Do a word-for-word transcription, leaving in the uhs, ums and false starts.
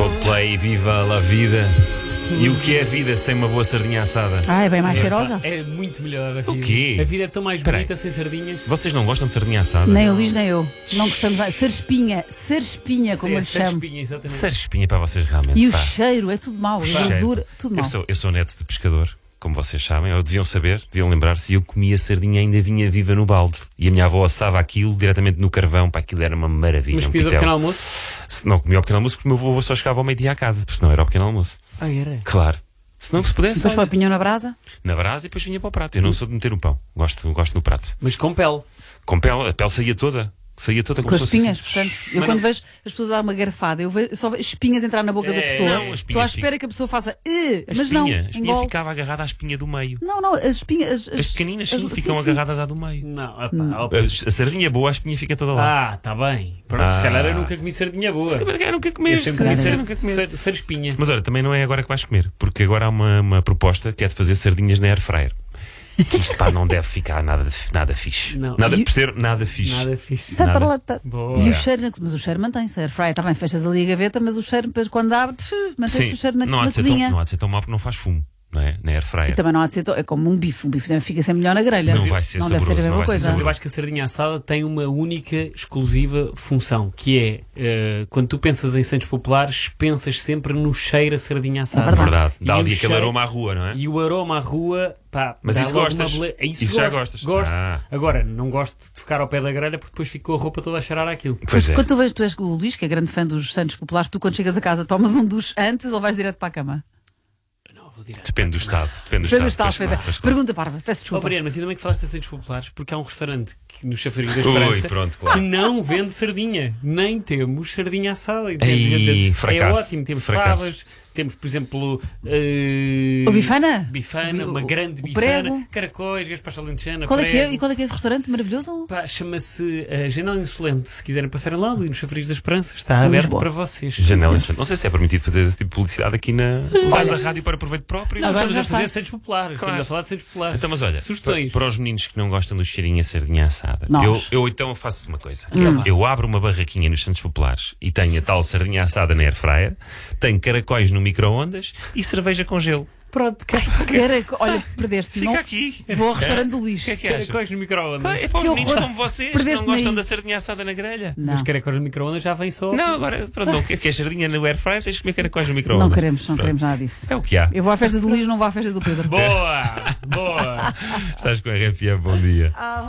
Coldplay, viva la vida. E o que é a vida sem uma boa sardinha assada? Ah, é bem mais cheirosa? É muito melhor a vida. O quê? A vida é tão mais Peraí. bonita sem sardinhas. Vocês não gostam de sardinha assada? Nem o Luís nem eu. Não gostamos nada. Sarespinha, sarespinha, como Sim, eu lhe chamo. espinha, exatamente. Sarespinha para vocês realmente. E o pá. cheiro é tudo mau. A Cheiro. gordura, tudo Eu mau. sou, eu sou neto de pescador, como vocês sabem, ou deviam saber, deviam lembrar-se, e eu comia sardinha ainda vinha viva no balde. E a minha avó assava aquilo diretamente no carvão, para aquilo era uma maravilha. Mas um comias ao pitel. pequeno almoço? Se não comia ao pequeno almoço, porque o meu avô só chegava ao meio-dia à casa, porque senão era ao pequeno almoço. Ah, era? Claro. Se não se pudesse, Depois põe olha, o pinhão na brasa. na brasa e depois vinha para o prato. Eu não sou de meter o pão, gosto, gosto no prato. Mas com pele. Com pele, a pele saía toda. Saía toda como Com as se fosse espinhas, assim. portanto. Eu Mas quando não- vejo as pessoas dar uma garfada, eu vejo só vejo espinhas entrar na boca da É, pessoa. não, as Estou espinhas à espera que a pessoa faça. "Eh", A mas não. espinha, a espinha engole. ficava agarrada à espinha do meio. Não, não, as espinhas. As, As pequeninas sim, as- ficam sim, sim. agarradas à do meio. Não, opá, opa. A, a sardinha boa, a espinha fica toda lá. Ah, está bem. Pronto, Ah. se calhar eu nunca comi sardinha boa. Eu nunca Eu comeste, sempre calhar comi era ser, nunca comeste. ser, ser espinha. Mas olha, também não é agora que vais comer, porque agora há uma, uma proposta que é de fazer sardinhas na air fryer. Que isto pá, não deve ficar nada, de- nada fixe. Não. Nada, E- por ser nada fixe. Nada fixe. Tá, Nada. tá lá, tá. Boa. E o É. cheiro, mas o cheiro mantém-se. Air fryer também fechas ali a gaveta, mas o cheiro depois quando abre, pf, mantém-se Sim, o cheiro na, não, há na de ser cozinha. tão, não há de ser tão mau porque não faz fumo, não é? Na air fryer. E também não há de ser tão, é como um bife. Um bife também fica sempre melhor na grelha. Não vai ser Não deve ser a saboroso, não mesma vai ser coisa. Mas eu saboroso. acho que a sardinha assada tem uma única, exclusiva função, que é, eh, quando tu pensas em Santos Populares, pensas sempre no cheiro a sardinha assada. É verdade. Verdade. Dá E ali o aquele cheiro- aroma à rua, não é? E o aroma à rua, pá, Mas dá isso logo gostas? uma bele- é Isso, Isso já gosto, gostas? Gosto. Ah. Agora, não gosto de ficar ao pé da grelha porque depois ficou a roupa toda a cheirar àquilo. Pois é. Quando tu vês, tu és o Luís, que é grande fã dos Santos Populares, tu quando chegas a casa tomas um duche antes ou vais direto para a cama? Não, vou direto. Depende do estado. Depende do Depende do estado. estado, pois é. pois claro. Pergunta, Parva, peço Oh, desculpa. Mariana, mas ainda bem que falaste de Santos Populares, porque há um restaurante que, no Chafariz da Ui, Esperança pronto, claro. que não vende sardinha. Nem temos sardinha assada. E Ei, temos- é fracasso, ótimo. Temos fracasso. favas, temos, por exemplo, eh, O bifana? bifana, O- uma grande o bifana, prego? caracóis, gaspacho alentejana, Qual é que é? prego. E qual é que é esse restaurante maravilhoso? Pá, chama-se a Janela Insolente. Se quiserem passarem lá, ali no Chafariz da Esperança, está Em aberto Lisboa. para vocês. Janela insolente. Não sei se é permitido fazer esse tipo de publicidade aqui na. Usas a rádio para proveito próprio. Não, Agora estamos já a fazer está. Santos Populares. Claro. Estamos a falar de Santos Populares. Então, mas olha, Sugestões. para, para os meninos que não gostam do cheirinho a sardinha assada, Nós. eu, eu então faço uma coisa. que Hum. é, eu abro uma barraquinha nos Santos Populares e tenho a tal sardinha assada na air fryer, tenho caracóis no micro-ondas e cerveja com gelo. Pronto, Que era- olha, perdeste. Fica Não, aqui. vou ao restaurante do Luís. O que é que achas? caracóis no micro-ondas. Ah, é para os Que meninos horror. como vocês que não Perdeste-me gostam aí. da sardinha assada na grelha. Não, Os caracóis no micro-ondas já vêm só. Não, agora, pronto, não quer, quer sardinha no air fryer, tens de comer caracóis no não micro-ondas. queremos, não Pronto. queremos nada disso. É o que há. Eu vou à festa do Luís, não vou à festa do Pedro. Boa! Boa! Estás com a R F M, bom dia.